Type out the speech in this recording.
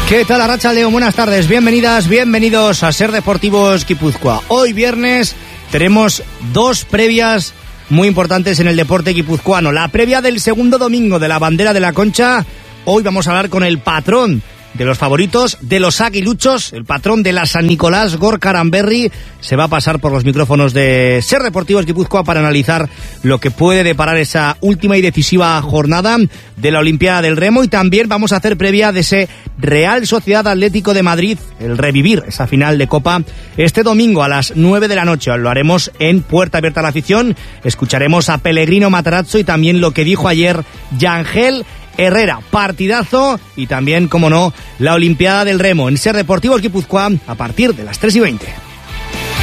¿Qué tal, Arratsaldeon? Buenas tardes, bienvenidas, bienvenidos a Ser Deportivos Guipúzcoa. Hoy viernes tenemos dos previas muy importantes en el deporte guipuzcoano. La previa del segundo domingo de la Bandera de la Concha. Hoy vamos a hablar con el patrón de los favoritos, de los aguiluchos, el patrón de la San Nicolás, Gorka Aranberri. Se va a pasar por los micrófonos de Ser Deportivos Guipúzcoa para analizar lo que puede deparar esa última y decisiva jornada de la Olimpiada del Remo, y también vamos a hacer previa de ese Real Sociedad Atlético de Madrid, el revivir esa final de Copa este domingo a las 9 de la noche. Lo haremos en Puerta Abierta a la Afición. Escucharemos a Pellegrino Matarazzo y también lo que dijo ayer Yangel Herrera. Partidazo y también, como no, la Olimpiada del Remo en Ser Deportivos Guipúzcoa a partir de las 3:20.